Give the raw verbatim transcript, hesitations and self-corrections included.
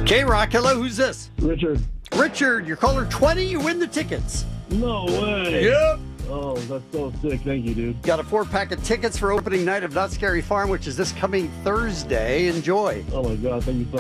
K-Rock, hello, who's this? Richard. Richard, you're caller twenty, you win the tickets. No way. Yep. Oh, that's so sick. Thank you, dude. Got a four-pack of tickets for opening night of Not Scary Farm, which is this coming Thursday. Enjoy. Oh, my God. Thank you so